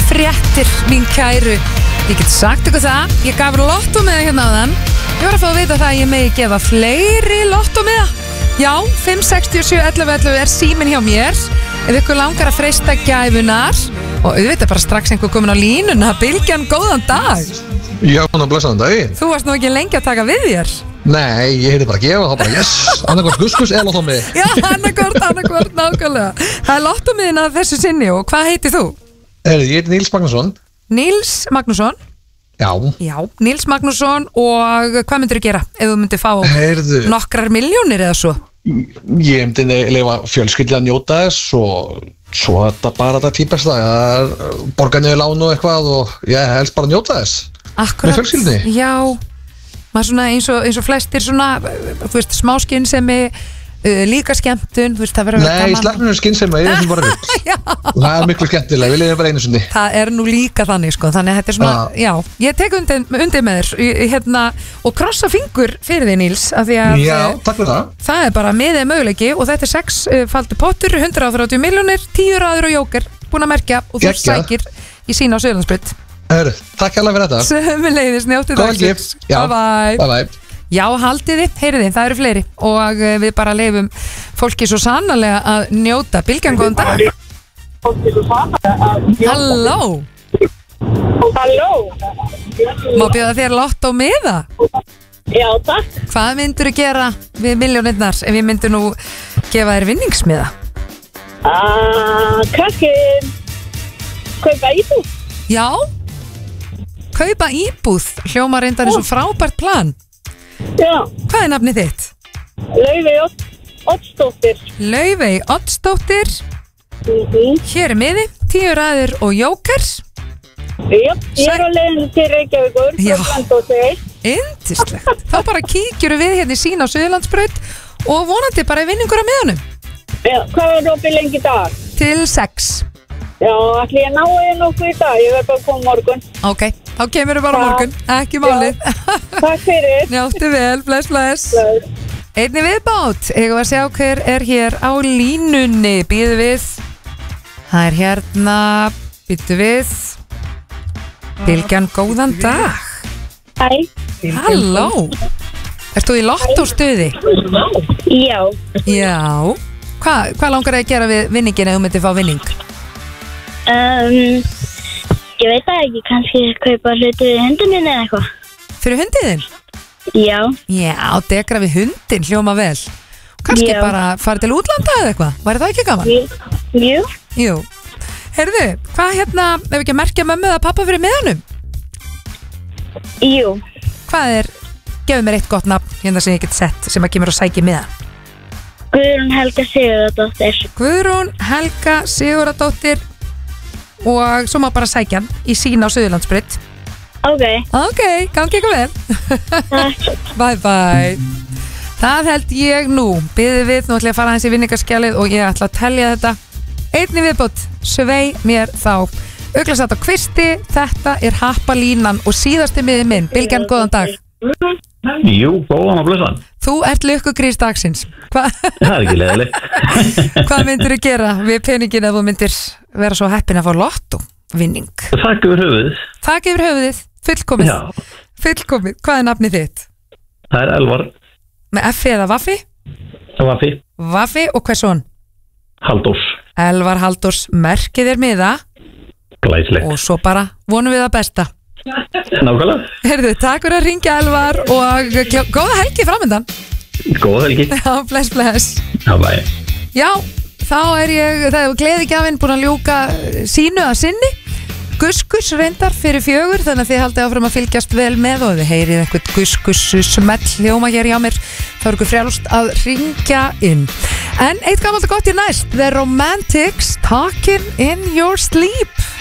fréttir, mín kæru. Ég get sagt ykkur það, ég gaf lottómiða hérna á þann. Ég var að fá að vita það að ég megi gefa fleiri lottómiða. Já, 567 11 er síminn hjá mér. Ef ykkur langar að freista gæfunar. Og auðvitað bara strax einhver komin á línuna. Bylgjan, góðan dag. Já, hún blessaðan daginn. Þú varst nú ekki lengi að taka við þér. Nei, ég heyrði bara að gefa, þá bara yes. Annarkvort guskus eða lottómið. Já, annarkvort, nákvæmlega. Það er lottómiðin að þessu sinni og hvað heitir þú? Ég heiti Níls Magnússon. Níls Magnússon? Já. Já, Níls Magnússon og hvað myndir þú gera ef þú myndir fá nokkrar milljónir eða svo? Ég myndi leifa fjölskyldi að njóta þess og svo þetta bara þetta típast það borga niður lán og eitthvað og ég helst bara njóta þess. Akkurat. Með fjölskyldinni. Já, maður svona eins og flestir svona, þú veist, smáskinn sem líka skemmtun, þú veist, það verður að vera gaman. Nei, sleppnum skynsemi, ég er sem bara rull. Það er miklu skemmtilega, við lifum bara einu sinni. Það er nú líka þannig, sko, þannig að þetta er svona, já, ég tek undir með þér, og krossa fingur fyrir því, Níls, af því að já, takk fyrir það. Það er bara miðið möguleiki og þetta er 6-faldur pottur, 130 milljónir, 10 raður og jóker, búin að merkja og þú sækir í sína á Suðurlandsbraut. Takk alveg fyrir þetta. Sömuleiðis, njóttu dagsins. Bye. Já, haldið þið, heyriði, það eru fleiri og við bara leifum fólki svo sannarlega að njóta. Bylgjan, góðan dag. Halló. Má bjóða þér lottómiða? Já, takk. Hvað myndur þú gera við milljónirnar ef ég myndur nú gefa þér vinningsmiða? Kannski kaupa íbúð. Já, kaupa íbúð, hljóma reyndar eins og frábært plan. Já. Hvað er nafnið þitt? Laufey Oddsdóttir. Laufey Oddsdóttir. Hér er miði, 10 raðir og jóker. Já, ég er á leiðinu til Reykjavíkur. Já, yndislegt. Þá bara kíkjum við hérna í sína á Suðurlandsbraut og vonandi bara vinningur á miðanum. Já, hvað er opið lengi í dag? Til 6. Já, ætli ég náði nokkuð í dag, ég verð bara að koma morgun. Ok, þá kemur við bara morgun, ekki málið. Takk fyrir. Njóttu vel, bless. Einni viðbát, eigum að sjá hver er hér á línunni. Býðu við. Það er hérna, býtu við. Bylgjan, góðan dag. Hæ. Halló. Ert þú í lottóstuði? Já. Já. Hvað langar að gera við vinningin ef þú myndir fá vinning? Ég veit það ekki, kannski kaupa hluti við hundin minn eða eitthvað. Fyrir hundið þinn? Já. Já, degra við hundin, hljóma vel. Kannski bara fara til útlanda eða eitthvað. Væri það ekki gaman? Jú. Heyrðu, hvað ef ekki að merkja mömmu eða pappa fyrir miðanum? Jú. Hvað gefðu mér eitt gott nafn hérna sem ég get sett sem að kemur að sækja miða. Guðrún Helga Sigurðardóttir. Guðrún Helga Sigurðardóttir. Og svo má bara sækja hann í sína á Suðurlandsbraut. Ok, gangi ykkur vel. Bye. Það held ég nú. Biðu við, nú ætla ég að fara aðeins í vinningaskjalið og ég ætla að telja þetta. Einni viðbót, svei mér þá. Uglasat á kvisti, þetta er happalínan og síðasti miði minn. Bylgjan, góðan dag. Jú, góðan og blessan. Þú ert lukkugrís dagsins. Það er ekki leiðilegt. Hvað myndir þú gera við peningin ef þú myndir vera svo heppin að fá lottóvinning? Takk yfir höfuðið. Takk yfir höfuðið, fullkomið. Já. Fullkomið, hvað er nafnið þitt? Það er Elvar. Með F eða Vaffi? Vaffi og hvers son? Halldórs. Elvar Halldórs, merkið er miða. Glæslegt. Og svo bara vonum við það besta. Nákvæmlega. Heyrðu, takk fyrir að ringja Elvar og góða helgi framöndan. Góða helgi. Já, bless. Já, bæ. Já, þá það er gleðigjafinn búin að ljúka sínu að sinni. Guskus reyndar fyrir 4, þannig að þið haldið áfram að fylgjast vel með og þið heyrið eitthvað guskus smell hljóma hér hjá mér. Þá er ykkur frjálst að ringja inn. En eitt gammalt og gott í næst. The Romantics, Talking in Your Sleep.